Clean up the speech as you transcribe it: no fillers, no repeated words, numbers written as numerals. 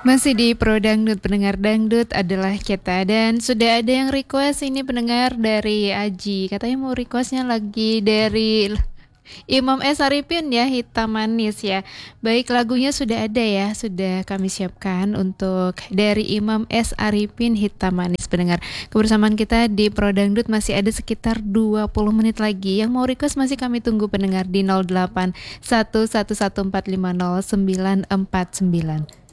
Masih di Pro Dangdut, pendengar dangdut adalah kita. Dan sudah ada yang request ini pendengar dari Aji. Katanya mau requestnya lagi dari Imam S. Arifin ya, Hitam Manis ya. Baik, lagunya sudah ada ya, sudah kami siapkan untuk dari Imam S. Arifin, Hitam Manis pendengar. Kebersamaan kita di Pro Dangdut masih ada sekitar 20 menit lagi. Yang mau request masih kami tunggu pendengar di 08 111450 949.